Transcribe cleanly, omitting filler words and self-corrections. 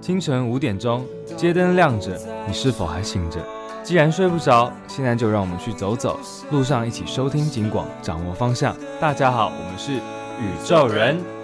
清晨5点钟，街灯亮着，你是否还醒着？既然睡不着，现在就让我们去走走，路上一起收听警广，掌握方向。大家好，我们是宇宙人。